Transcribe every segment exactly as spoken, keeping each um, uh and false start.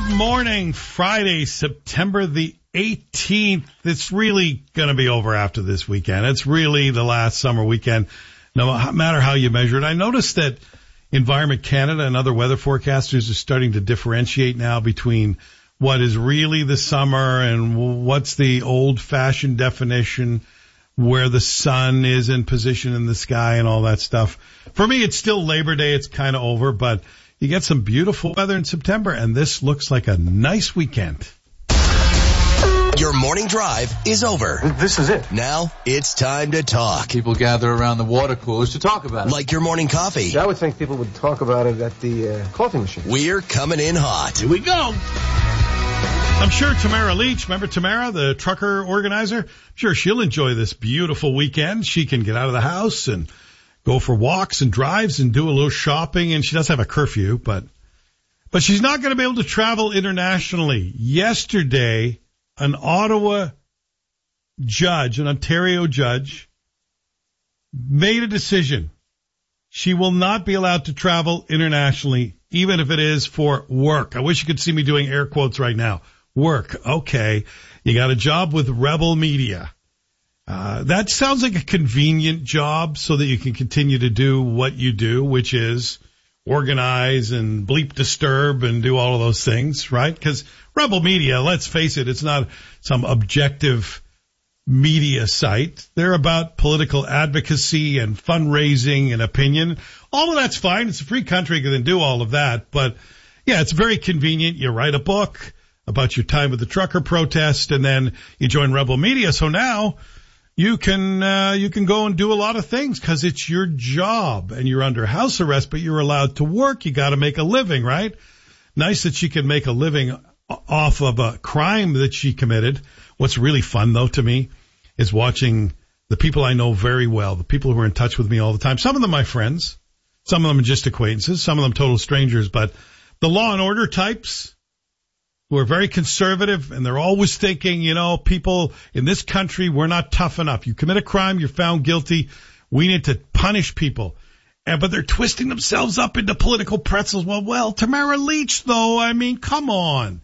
morning, Friday, September the eighteenth. It's really going to be over after this weekend. It's really the last summer weekend, no matter how you measure it. I noticed that Environment Canada and other weather forecasters are starting to differentiate now between what is really the summer and what's the old-fashioned definition where the sun is in position in the sky and all that stuff. For me, it's still Labor Day. It's kind of over, but you get some beautiful weather in September, and this looks like a nice weekend. Your morning drive is over. This is it. Now it's time to talk. People gather around the water coolers to talk about it. Like your morning coffee. I would think people would talk about it at the uh, coffee machine. We're coming in hot. Here we go. I'm sure Tamara Leach, remember Tamara, the trucker organizer? I'm sure she'll enjoy this beautiful weekend. She can get out of the house and go for walks and drives and do a little shopping. And she does have a curfew, but but she's not going to be able to travel internationally. Yesterday, an Ottawa judge, an Ontario judge, made a decision. She will not be allowed to travel internationally, even if it is for work. I wish you could see me doing air quotes right now. Work. Okay. You got a job with Rebel Media. Uh, that sounds like a convenient job so that you can continue to do what you do, which is organize and bleep disturb and do all of those things, right? Because Rebel Media, let's face it, it's not some objective media site. They're about political advocacy and fundraising and opinion. All of that's fine. It's a free country. You can do all of that. But, yeah, it's very convenient. You write a book about your time with the trucker protest, and then you join Rebel Media. So now you can uh, you can go and do a lot of things because it's your job, and you're under house arrest, but you're allowed to work. You got to make a living, right? Nice that she can make a living off of a crime that she committed. What's really fun, though, to me, is watching the people I know very well, the people who are in touch with me all the time. Some of them my friends, some of them are just acquaintances, some of them total strangers, but the law and order types who are very conservative, and they're always thinking, you know, people in this country, we're not tough enough. You commit a crime, you're found guilty, we need to punish people. And, but they're twisting themselves up into political pretzels. Well, well, Tamara Leach, though, I mean, come on.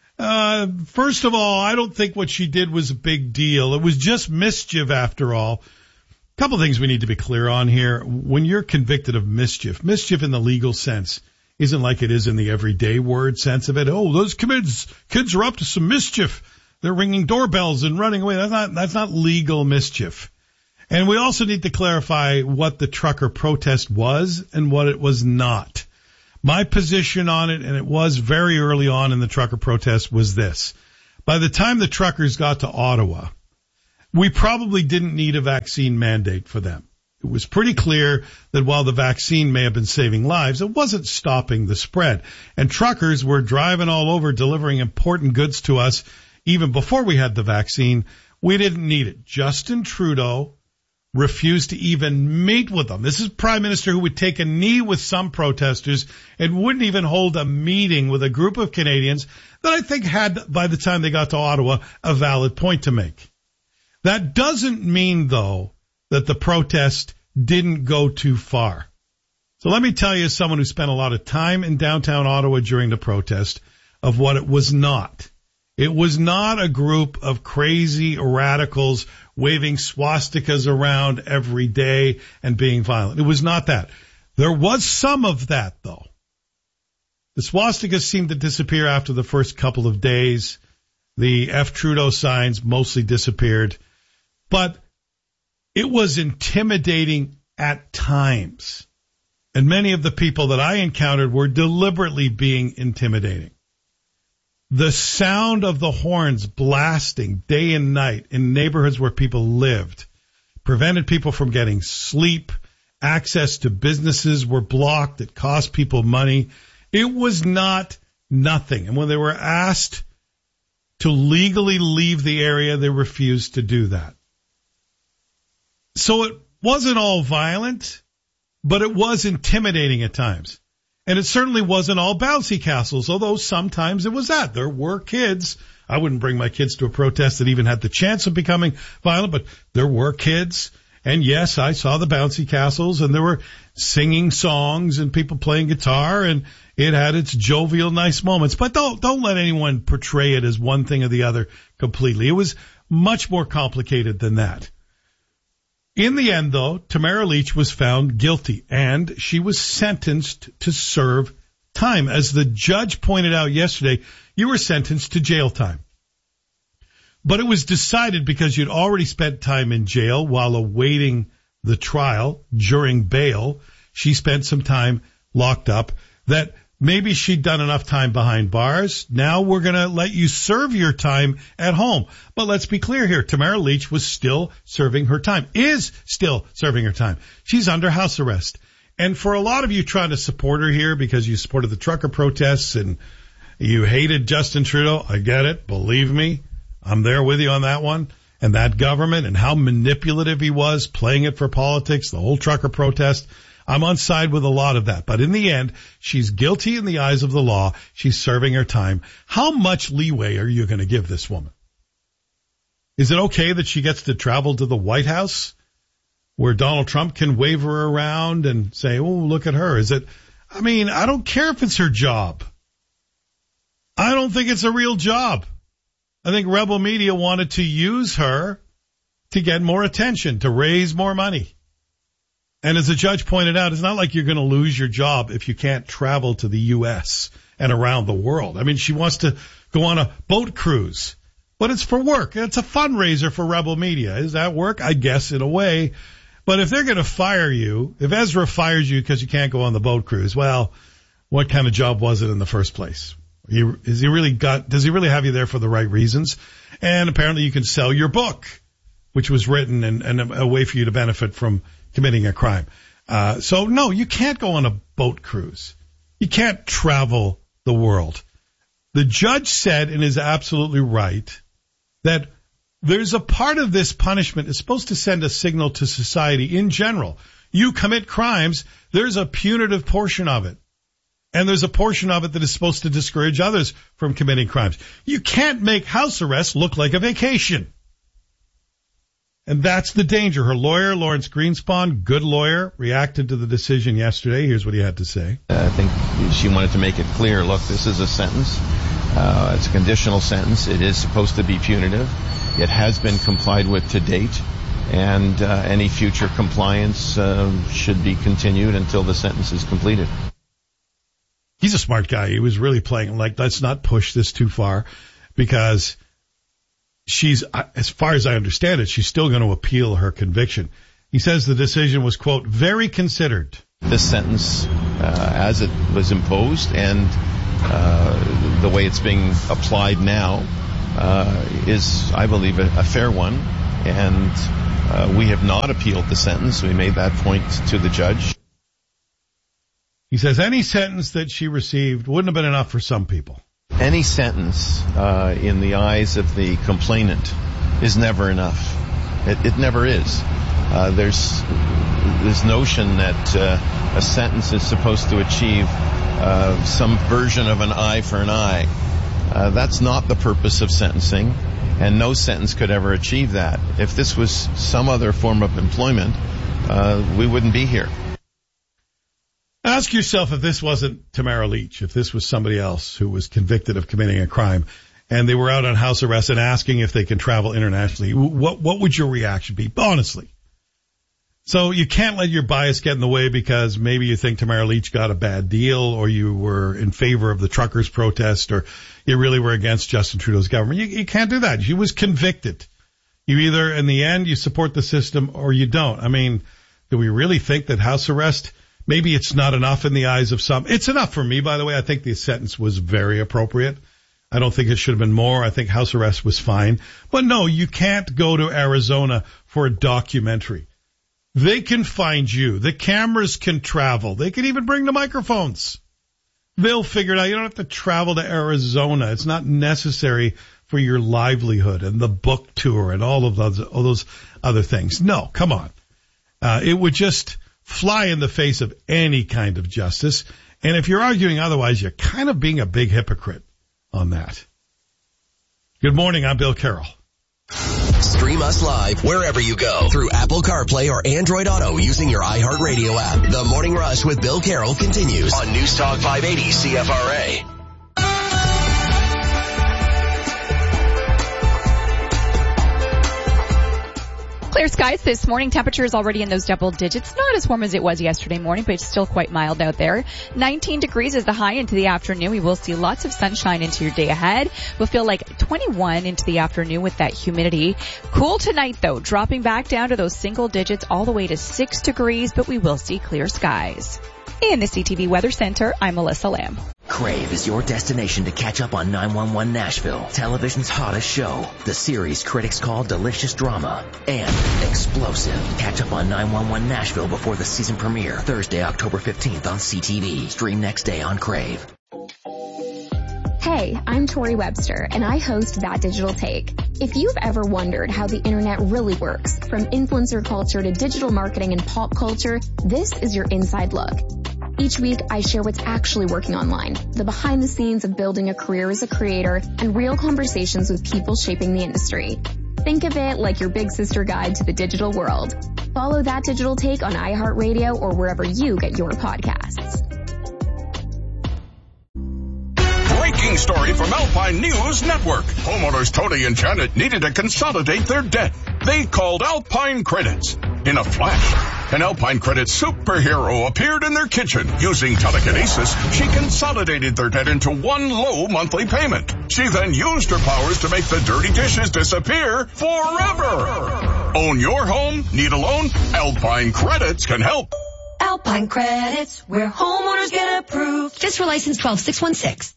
Uh, first of all, I don't think what she did was a big deal. It was just mischief after all. A couple of things we need to be clear on here. When you're convicted of mischief, mischief in the legal sense isn't like it is in the everyday word sense of it. Oh, those kids, kids are up to some mischief. They're ringing doorbells and running away. That's not, that's not legal mischief. And we also need to clarify what the trucker protest was and what it was not. My position on it, and it was very early on in the trucker protest, was this. By the time the truckers got to Ottawa, we probably didn't need a vaccine mandate for them. It was pretty clear that while the vaccine may have been saving lives, it wasn't stopping the spread. And truckers were driving all over delivering important goods to us even before we had the vaccine. We didn't need it. Justin Trudeau refused to even meet with them. This is a prime minister who would take a knee with some protesters and wouldn't even hold a meeting with a group of Canadians that I think had, by the time they got to Ottawa, a valid point to make. That doesn't mean, though, that the protest didn't go too far. So let me tell you, as someone who spent a lot of time in downtown Ottawa during the protest, of what it was not. It was not a group of crazy radicals waving swastikas around every day and being violent. It was not that. There was some of that, though. The swastikas seemed to disappear after the first couple of days. The F. Trudeau signs mostly disappeared. But it was intimidating at times. And many of the people that I encountered were deliberately being intimidating. The sound of the horns blasting day and night in neighborhoods where people lived prevented people from getting sleep. Access to businesses were blocked. It cost people money. It was not nothing. And when they were asked to legally leave the area, they refused to do that. So it wasn't all violent, but it was intimidating at times. And it certainly wasn't all bouncy castles, although sometimes it was that. There were kids. I wouldn't bring my kids to a protest that even had the chance of becoming violent, but there were kids. And yes, I saw the bouncy castles, and there were singing songs and people playing guitar, and it had its jovial, nice moments. But don't, don't let anyone portray it as one thing or the other completely. It was much more complicated than that. In the end, though, Tamara Lich was found guilty, and she was sentenced to serve time. As the judge pointed out yesterday, you were sentenced to jail time. But it was decided because you'd already spent time in jail while awaiting the trial during bail. She spent some time locked up, that maybe she'd done enough time behind bars. Now we're going to let you serve your time at home. But let's be clear here. Tamara Lich was still serving her time, is still serving her time. She's under house arrest. And for a lot of you trying to support her here because you supported the trucker protests and you hated Justin Trudeau, I get it. Believe me, I'm there with you on that one. And that government and how manipulative he was, playing it for politics, the whole trucker protest. I'm on side with a lot of that. But in the end, she's guilty in the eyes of the law. She's serving her time. How much leeway are you going to give this woman? Is it okay that she gets to travel to the White House where Donald Trump can wave her around and say, oh, look at her? Is it, I mean, I don't care if it's her job. I don't think it's a real job. I think Rebel Media wanted to use her to get more attention, to raise more money. And as the judge pointed out, it's not like you're going to lose your job if you can't travel to the U S and around the world. I mean, she wants to go on a boat cruise, but it's for work. It's a fundraiser for Rebel Media. Is that work? I guess in a way. But if they're going to fire you, if Ezra fires you because you can't go on the boat cruise, well, what kind of job was it in the first place? You, is he really got, does he really have you there for the right reasons? And apparently you can sell your book, which was written and, and a, a way for you to benefit from committing a crime. Uh, so no, you can't go on a boat cruise. You can't travel the world. The judge said, and is absolutely right, that there's a part of this punishment is supposed to send a signal to society in general. You commit crimes, there's a punitive portion of it. And there's a portion of it that is supposed to discourage others from committing crimes. You can't make house arrest look like a vacation. And that's the danger. Her lawyer, Lawrence Greenspan, good lawyer, reacted to the decision yesterday. Here's what he had to say. I think she wanted to make it clear, look, this is a sentence. Uh, it's a conditional sentence. It is supposed to be punitive. It has been complied with to date. And uh, any future compliance uh, should be continued until the sentence is completed. He's a smart guy. He was really playing like, let's not push this too far, because she's, as far as I understand it, she's still going to appeal her conviction. He says the decision was, quote, very considered. This sentence, uh, as it was imposed and uh, the way it's being applied now, uh, is, I believe, a, a fair one. And uh, we have not appealed the sentence. We made that point to the judge. He says any sentence that she received wouldn't have been enough for some people. Any sentence uh, in the eyes of the complainant is never enough. It, it never is. Uh, there's this notion that uh, a sentence is supposed to achieve uh, some version of an eye for an eye. Uh, that's not the purpose of sentencing, and no sentence could ever achieve that. If this was some other form of employment, uh, we wouldn't be here. Ask yourself if this wasn't Tamara Lich, if this was somebody else who was convicted of committing a crime, and they were out on house arrest and asking if they can travel internationally, what what would your reaction be? Honestly. So you can't let your bias get in the way because maybe you think Tamara Lich got a bad deal, or you were in favor of the truckers' protest, or you really were against Justin Trudeau's government. You, you can't do that. She was convicted. You either, in the end, you support the system or you don't. I mean, do we really think that house arrest, maybe it's not enough in the eyes of some? It's enough for me, by the way. I think the sentence was very appropriate. I don't think it should have been more. I think house arrest was fine. But no, you can't go to Arizona for a documentary. They can find you. The cameras can travel. They can even bring the microphones. They'll figure it out. You don't have to travel to Arizona. It's not necessary for your livelihood and the book tour and all of those, all those other things. No, come on. Uh, it would just fly in the face of any kind of justice. And if you're arguing otherwise, you're kind of being a big hypocrite on that. Good morning. I'm Bill Carroll. Stream us live wherever you go through Apple CarPlay or Android Auto using your iHeartRadio app. The Morning Rush with Bill Carroll continues on News Talk five eighty C F R A. Clear skies this morning. Temperature is already in those double digits. Not as warm as it was yesterday morning, but it's still quite mild out there. nineteen degrees is the high into the afternoon. We will see lots of sunshine into your day ahead. We'll feel like twenty-one into the afternoon with that humidity. Cool tonight though, dropping back down to those single digits all the way to six degrees, but we will see clear skies. In the C T V Weather Center, I'm Melissa Lamb. Crave is your destination to catch up on nine one one Nashville, television's hottest show. The series critics call delicious drama and explosive. Catch up on nine one one Nashville before the season premiere, Thursday, October fifteenth on C T V. Stream next day on Crave. Hey, I'm Tori Webster, and I host That Digital Take. If you've ever wondered how the internet really works, from influencer culture to digital marketing and pop culture, this is your inside look. Each week, I share what's actually working online, the behind the scenes of building a career as a creator, and real conversations with people shaping the industry. Think of it like your big sister guide to the digital world. Follow That Digital Take on iHeartRadio or wherever you get your podcasts. Breaking story from Alpine News Network. Homeowners Tony and Janet needed to consolidate their debt. They called Alpine Credits. In a flash, an Alpine Credits superhero appeared in their kitchen. Using telekinesis, she consolidated their debt into one low monthly payment. She then used her powers to make the dirty dishes disappear forever. Own your home? Need a loan? Alpine Credits can help. Alpine Credits, where homeowners get approved. Just for license twelve six one six.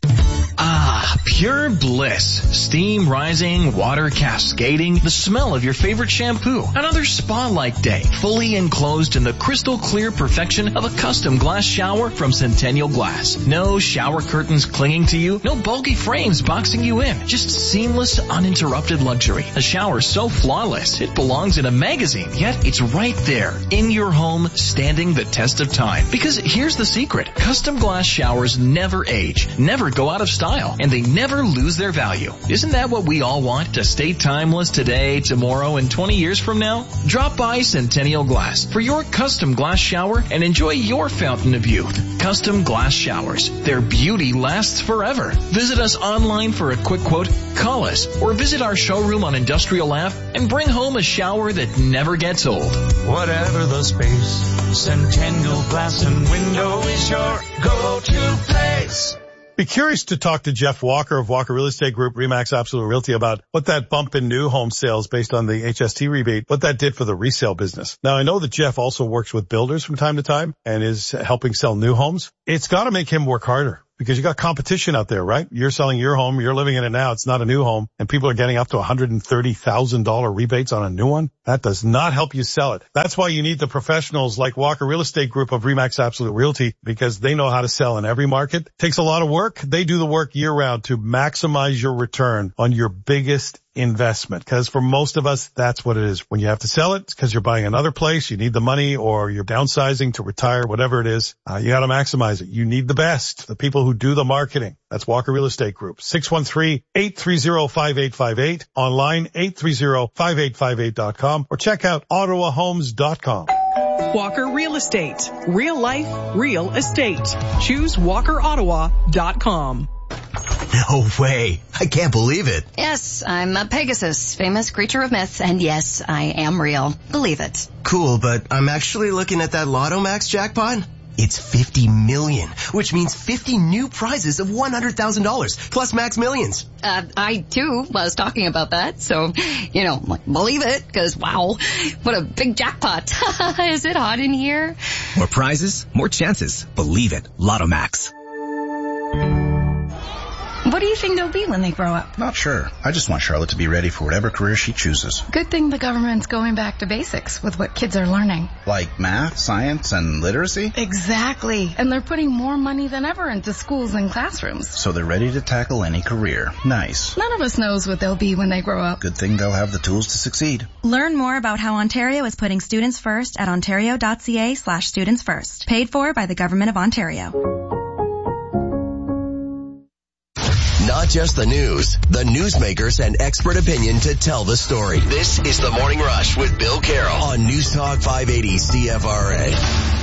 Ah, pure bliss. Steam rising, water cascading, the smell of your favorite shampoo. Another spa-like day, fully enclosed in the crystal clear perfection of a custom glass shower from Centennial Glass. No shower curtains clinging to you, no bulky frames boxing you in. Just seamless, uninterrupted luxury. A shower so flawless, it belongs in a magazine, yet it's right there, in your home, standing the test of time. Because here's the secret. Custom glass showers never age, never go out of style, and they never lose their value. Isn't that what we all want? To stay timeless today, tomorrow, and twenty years from now? Drop by Centennial Glass for your custom glass shower and enjoy your fountain of youth. Custom glass showers. Their beauty lasts forever. Visit us online for a quick quote, call us, or visit our showroom on Industrial Ave and bring home a shower that never gets old. Whatever the space, Centennial Glass and Window is your go-to place. Be curious to talk to Jeff Walker of Walker Real Estate Group, Remax Absolute Realty, about what that bump in new home sales based on the H S T rebate, what that did for the resale business. Now, I know that Jeff also works with builders from time to time and is helping sell new homes. It's got to make him work harder, because you got competition out there, right? You're selling your home, you're living in it now, it's not a new home, and people are getting up to one hundred thirty thousand dollars rebates on a new one. That does not help you sell it. That's why you need the professionals like Walker Real Estate Group of Remax Absolute Realty, because they know how to sell in every market. Takes a lot of work. They do the work year round to maximize your return on your biggest investment, because for most of us, that's what it is. When you have to sell it, it's because you're buying another place, you need the money, or you're downsizing to retire, whatever it is. Uh, you got to maximize it. You need the best, the people who do the marketing. That's Walker Real Estate Group. six one three, eight three zero, five eight five eight. Online, eight three zero, five eight five eight dot com, or check out ottawa homes dot com. Walker Real Estate. Real life, real estate. Choose walker ottawa dot com. No way. I can't believe it. Yes, I'm a Pegasus, famous creature of myth, and yes, I am real. Believe it. Cool, but I'm actually looking at that Lotto Max jackpot. It's fifty million, which means fifty new prizes of one hundred thousand dollars, plus Max Millions. Uh, I, too, was talking about that, so, you know, believe it, because, wow, what a big jackpot. Is it hot in here? More prizes, more chances. Believe it. Lotto Max. What do you think they'll be when they grow up? Not sure. I just want Charlotte to be ready for whatever career she chooses. Good thing the government's going back to basics with what kids are learning. Like math, science, and literacy? Exactly. And they're putting more money than ever into schools and classrooms. So they're ready to tackle any career. Nice. None of us knows what they'll be when they grow up. Good thing they'll have the tools to succeed. Learn more about how Ontario is putting students first at ontario.ca slash students first. Paid for by the Government of Ontario. Not just the news, the newsmakers and expert opinion to tell the story. This is The Morning Rush with Bill Carroll on News Talk five eighty C F R A.